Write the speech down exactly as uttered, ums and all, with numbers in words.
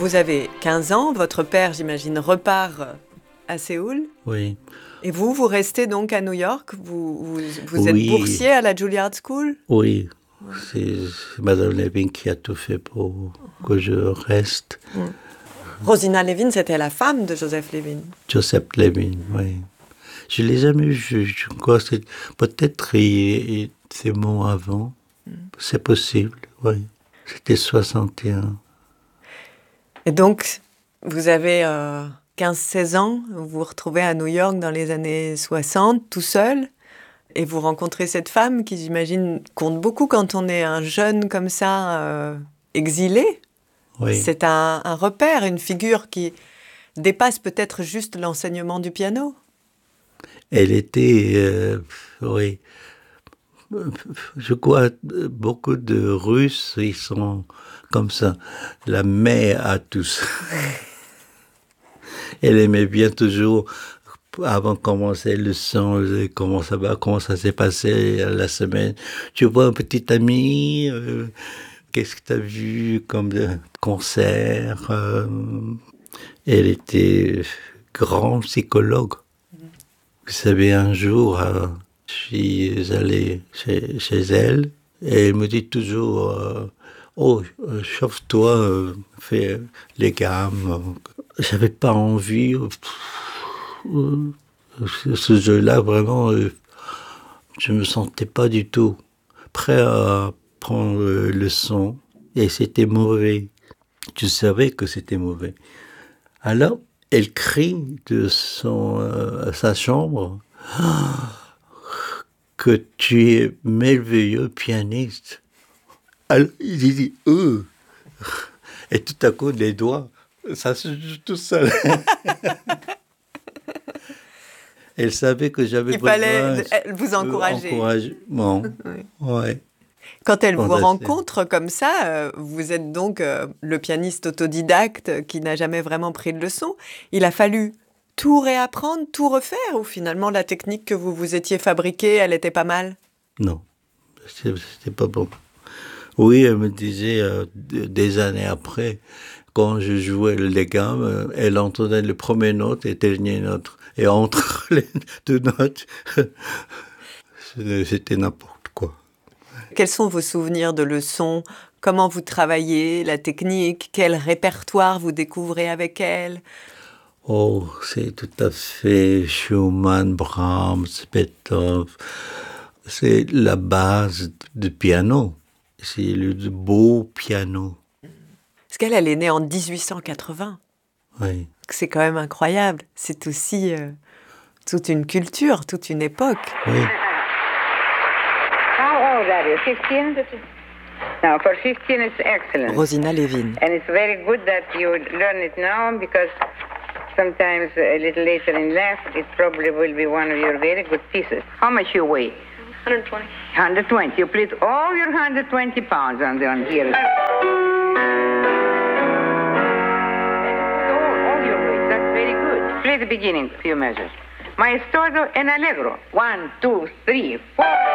Vous avez quinze ans, votre père, j'imagine, repart à Séoul. Oui. Et vous, vous restez donc à New York? Vous, vous, vous êtes Oui. boursier à la Juilliard School? Oui. C'est Madame Levin qui a tout fait pour que je reste. Mm. Rosina Levin, c'était la femme de Joseph Levin. Joseph Levin, oui. Je ne l'ai jamais vu. Je, je crois que c'est, peut-être il, il, c'est mort avant. Mm. C'est possible, oui. C'était soixante et un. Et donc, vous avez euh, quinze seize ans, vous vous retrouvez à New York dans les années soixante, tout seul, et vous rencontrez cette femme qui, j'imagine, compte beaucoup quand on est un jeune comme ça, euh, exilé. Oui. C'est un, un repère, une figure qui dépasse peut-être juste l'enseignement du piano. Elle était, euh, oui, je crois, beaucoup de Russes, ils sont comme ça, la mère à tous. Elle aimait bien toujours, avant de commencer le son, comment ça va, comment ça s'est passé la semaine. Tu vois un petit ami, euh, qu'est-ce que tu as vu comme concert euh, elle était grande psychologue. Vous savez, un jour, euh, je suis allé chez, chez elle et elle me dit toujours euh, « Oh, euh, chauffe-toi, euh, fais les gammes. » J'avais pas envie. Euh, ce jeu-là, vraiment, euh, je me sentais pas du tout prêt à prendre euh, le son. Et c'était mauvais. Je savais que c'était mauvais. Alors, elle crie de son, euh, sa chambre ah, que tu es merveilleux pianiste. Alors, il dit euh. Et tout à coup, les doigts, ça se joue tout seul. Elle savait que j'avais Il besoin fallait vous encourager. Encouragement. Oui. Ouais. Quand elle vous Fantastique. rencontre comme ça, euh, vous êtes donc euh, le pianiste autodidacte qui n'a jamais vraiment pris de leçon. Il a fallu tout réapprendre, tout refaire, ou finalement la technique que vous vous étiez fabriquée, elle était pas mal? Non, c'était pas bon. Oui, elle me disait euh, des années après, quand je jouais les gammes, elle entendait les premières notes et les dernières notes. Et entre les deux notes, c'était n'importe quoi. Quels sont vos souvenirs de leçons? Comment vous travaillez la technique? Quel répertoire vous découvrez avec elle? Oh, c'est tout à fait Schumann, Brahms, Beethoven. C'est la base du piano. C'est le beau piano. Parce qu'elle, elle est née en dix-huit cent quatre-vingts. Oui. C'est quand même incroyable. C'est aussi euh, toute une culture, toute une époque. Oui. How old are you? fifteen? Now, for fifteen, it's excellent. Rosina Levin. And it's very good that you learn it now because sometimes a little later in life, it probably will be one of your very good pieces. How much you weigh? one hundred twenty. one hundred twenty. You put all your one hundred twenty pounds on, the, on here. Play the beginning, few measures. Maestoso and allegro. One, two, three, four.